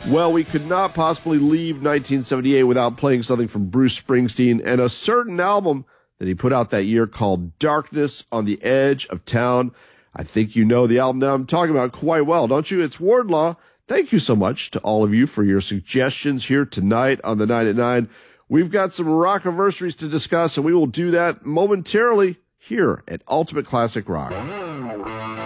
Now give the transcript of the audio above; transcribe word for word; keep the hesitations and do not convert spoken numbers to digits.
Well, we could not possibly leave nineteen seventy-eight without playing something from Bruce Springsteen and a certain album that he put out that year called Darkness on the Edge of Town. I think you know the album that I'm talking about quite well, don't you? It's Wardlaw. Thank you so much to all of you for your suggestions here tonight on the Nine at Nine. We've got some rock anniversaries to discuss, and we will do that momentarily here at Ultimate Classic Rock.